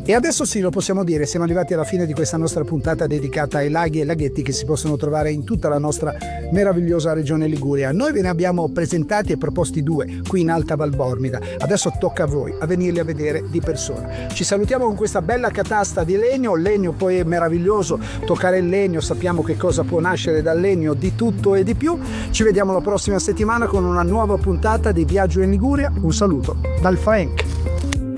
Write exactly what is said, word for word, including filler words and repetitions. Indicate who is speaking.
Speaker 1: E adesso sì, lo possiamo dire, siamo arrivati alla fine di questa nostra puntata dedicata ai laghi e laghetti che si possono trovare in tutta la nostra meravigliosa regione Liguria. Noi ve ne abbiamo presentati e proposti due qui in Alta Valbormida, adesso tocca a voi a venirli a vedere di persona. Ci salutiamo con questa bella catasta di legno, legno poi è meraviglioso, toccare il legno, sappiamo che cosa può nascere dal legno, di tutto e di più. Ci vediamo la prossima settimana con una nuova puntata di Viaggio in Liguria. Un saluto dal Frank.